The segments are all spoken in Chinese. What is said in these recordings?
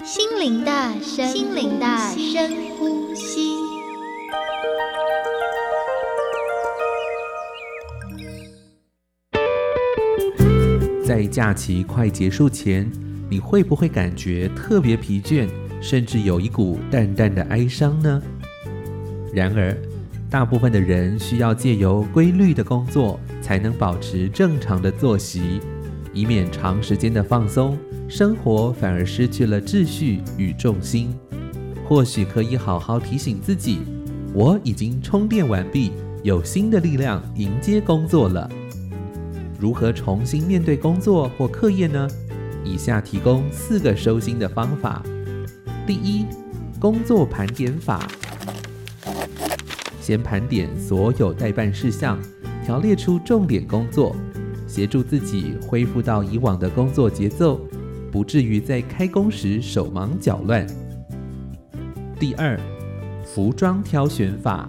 心灵的深呼吸。 在假期快结束前，你会不会感觉特别疲倦，甚至有一股淡淡的哀伤呢？然而，大部分的人需要借由规律的工作，才能保持正常的作息，以免长时间的放松，生活反而失去了秩序与重心。或许可以好好提醒自己，我已经充电完毕，有新的力量迎接工作了。如何重新面对工作或课业呢？以下提供4个收心的方法。第一，工作盘点法。先盘点所有待办事项，条列出重点工作，协助自己恢复到以往的工作节奏，不至于在开工时手忙脚乱。第二，服装挑选法。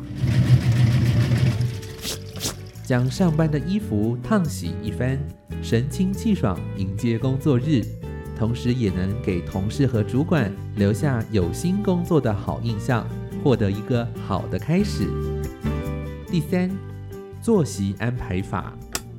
将上班的衣服烫洗一番，神清气爽迎接工作日，同时也能给同事和主管留下有心工作的好印象，获得一个好的开始。第三，作息安排法。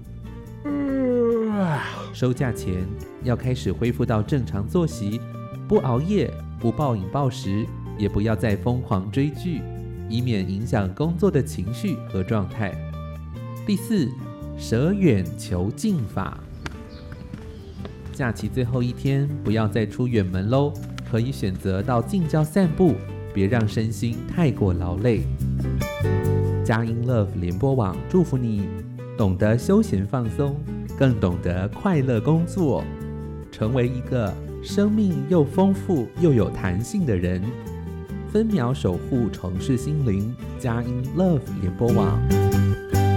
收假前要开始恢复到正常作息，不熬夜，不暴饮暴食，也不要再疯狂追剧，以免影响工作的情绪和状态。第四，舍远求近法。假期最后一天，不要再出远门喽，可以选择到近郊散步，别让身心太过劳累。佳音 Love 联播网祝福你，懂得休闲放松，更懂得快乐工作，成为一个生命又丰富又有弹性的人。分秒守护城市心灵，佳音 Love 联播网。